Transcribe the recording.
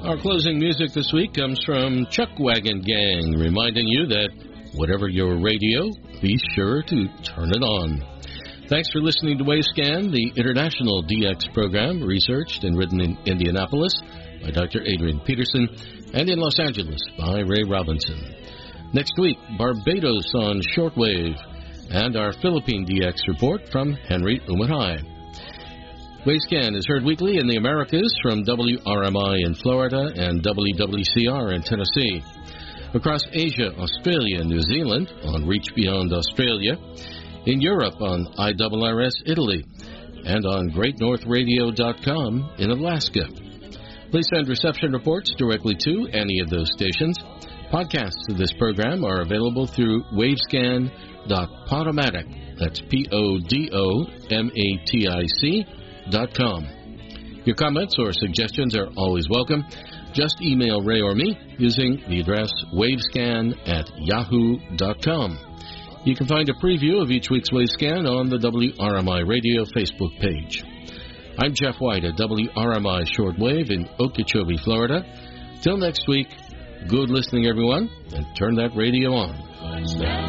Our closing music this week comes from Chuck Wagon Gang, reminding you that whatever your radio, be sure to turn it on. Thanks for listening to Wavescan, the international DX program, researched and written in Indianapolis by Dr. Adrian Peterson, and in Los Angeles by Ray Robinson. Next week, Barbados on shortwave, and our Philippine DX report from Henry Umahai. Wavescan is heard weekly in the Americas from WRMI in Florida and WWCR in Tennessee. Across Asia, Australia, and New Zealand on Reach Beyond Australia. In Europe on IRRS Italy, and on GreatNorthRadio.com in Alaska. Please send reception reports directly to any of those stations. Podcasts of this program are available through wavescan.podomatic. That's PODOMATIC.com. Your comments or suggestions are always welcome. Just email Ray or me using the address wavescan@yahoo.com. You can find a preview of each week's Wavescan on the WRMI Radio Facebook page. I'm Jeff White at WRMI Shortwave in Okeechobee, Florida. Till next week, good listening, everyone, and turn that radio on.